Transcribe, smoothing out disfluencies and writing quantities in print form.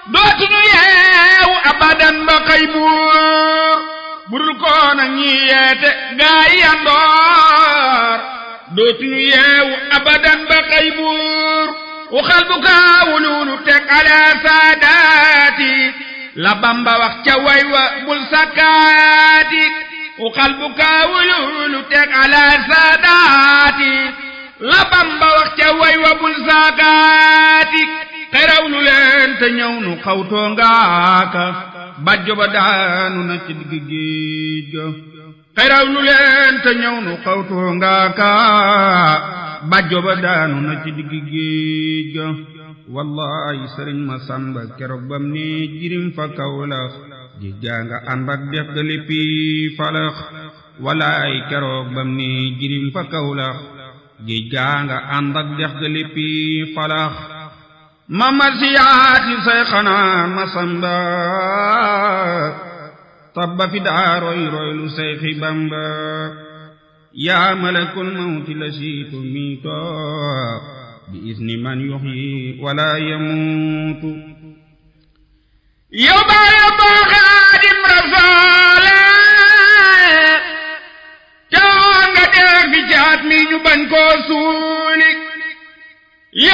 dootuñu yeewu abadan ba xëy buur budul ko nag ñi yeete gaay yandoor dootuñu yeewu abadan ba xëy buur waxal bu kaawululu teg ala saadaati la Bamba wax ca way wa bul sakkaati waxal bu kaawululu teg ala saadaati la Bamba wax ca way wa bul sakkaati xeraw lu leen te ñëw nu xawtoo ngaaka bàjjo ba daanu na ci digg géej ga xeraw lu leen te ñëw nu xawtoo ngaaka bàjjo ba daanu na ci digg géej ga wallahi sëriñ ma samba keroog bam ne jirim fa Kawlax ji janga ànd ak def ga léppi falax wallahi keroog bam ne jirim fa Kawlax ji janga ànd ak def ga léppi falax ma marsiyaati say xanaa ma samba tabba fi daa roy lu Seyxi Bamba yaa malakul mawti la siitu miito bi isni man yuhyi wala yamuutu yow baa yóbboo Xaadim Rasuul caa nga dee fi caat mi ñu bañ koo suul